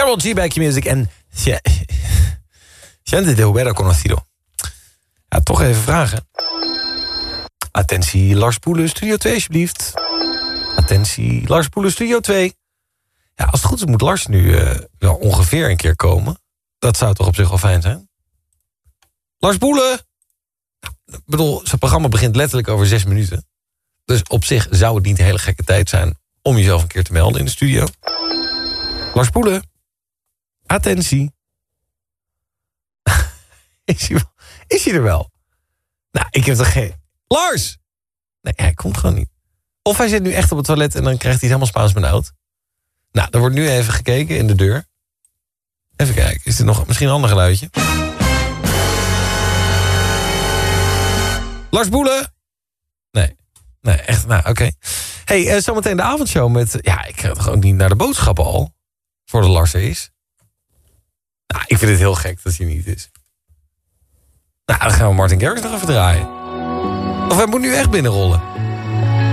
Karol G bij Q-Music en... Gente de hubiera conocido. Ja, toch even vragen. Attentie, Lars Poelen, Studio 2 alsjeblieft. Attentie, Lars Poelen, Studio 2. Ja, als het goed is moet Lars nu wel ongeveer een keer komen. Dat zou toch op zich wel fijn zijn? Lars Poelen! Ik bedoel, zijn programma begint letterlijk over 6 minuten. Dus op zich zou het niet een hele gekke tijd zijn... om jezelf een keer te melden in de studio. Lars Poelen. Attentie. Is hij er wel? Nou, ik heb toch geen... Lars! Nee, hij komt gewoon niet. Of hij zit nu echt op het toilet en dan krijgt hij het helemaal Spaans benauwd. Nou, er wordt nu even gekeken in de deur. Even kijken, is er nog misschien een ander geluidje? Lars Poelen? Nee, echt, nou, oké. Hey, zometeen de avondshow met... Ja, ik ga toch ook niet naar de boodschappen al? Voor de Lars is. Nou, ik vind het heel gek dat hij niet is. Nou, dan gaan we Martin Garrix nog even draaien. Of hij moet nu echt binnenrollen.